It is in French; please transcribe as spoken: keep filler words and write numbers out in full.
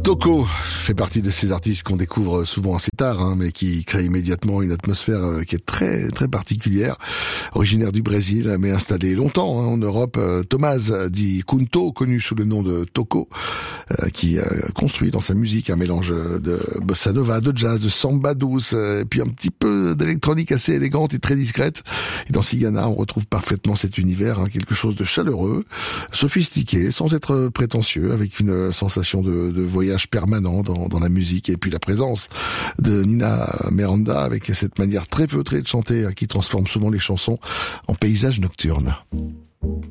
Toko fait partie de ces artistes qu'on découvre souvent assez tard, hein, mais qui créent immédiatement une atmosphère qui est très très particulière. Originaire du Brésil, mais installé longtemps hein, en Europe, Thomaz Di Cunto, connu sous le nom de Toko, euh, qui euh, construit dans sa musique un mélange de bossa nova, de jazz, de samba douce, et puis un petit peu d'électronique assez élégante et très discrète. Et dans Sigana, on retrouve parfaitement cet univers, hein, quelque chose de chaleureux, sophistiqué, sans être prétentieux, avec une sensation de, de voyage permanent dans, dans la musique, et puis la présence de Nina Miranda avec cette manière très feutrée de chanter qui transforme souvent les chansons en paysages nocturnes.